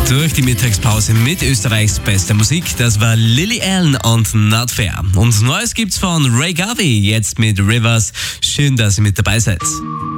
Durch die Mittagspause mit Österreichs bester Musik. Das war Lily Allen und Not Fair. Und Neues gibt's von Ray Garvey, jetzt mit Rivers. Schön, dass ihr mit dabei seid.